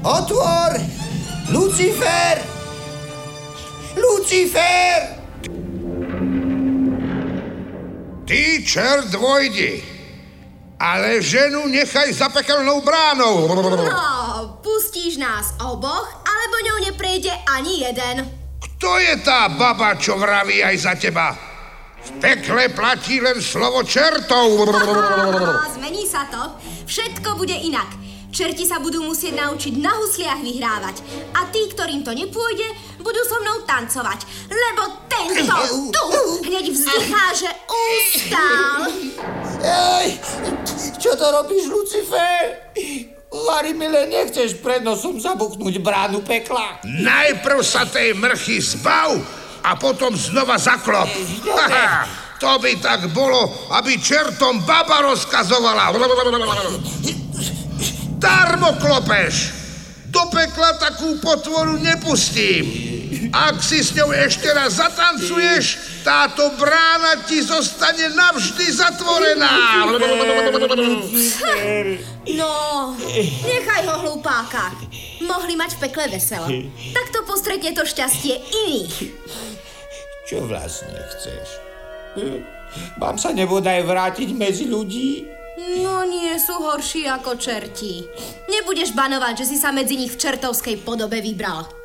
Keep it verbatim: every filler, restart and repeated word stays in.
Otvor! Lucifer! Lucifer! Ty, čert, vojdi, ale ženu nechaj za pekelnou bránou. No, pustíš nás oboch, alebo ňou neprejde ani jeden. Kto je tá baba, čo vraví aj za teba? V pekle platí len slovo čertov. Aha, zmení sa to. Všetko bude inak. Čerti sa budú musieť naučiť na husliach vyhrávať. A tí, ktorým to nepôjde, budú so mnou tancovať. Lebo tento tu hneď vzdychá, že ustal. Ej, čo to robíš, Lucifer? Vary, milé, nechceš pred nosom zabuchnúť bránu pekla? Najprv sa tej mrchy zbav a potom znova zaklop. To by tak bolo, aby čertom baba rozkazovala. Darmo klopeš. Do pekla takú potvoru nepustím. Ak si s ňou ešte raz zatancuješ, táto brána ti zostane navždy zatvorená. No, nechaj ho, hlupáka. Mohli mať v pekle veselo. Takto postretne to šťastie iných. Čo vlastne chceš? Mám sa nebodaj vrátiť medzi ľudí? No nie sú horší ako čerti. Nebudeš banovať, že si sa medzi nich v čertovskej podobe vybral.